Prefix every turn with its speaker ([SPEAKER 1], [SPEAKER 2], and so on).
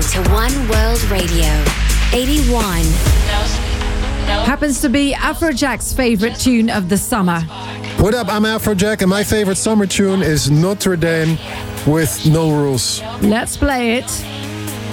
[SPEAKER 1] to One World Radio. 81.
[SPEAKER 2] Happens to be Afrojack's favorite tune of the summer.
[SPEAKER 3] What up, I'm Afrojack, and my favorite summer tune is Notre Dame with No Rules.
[SPEAKER 2] Let's play it.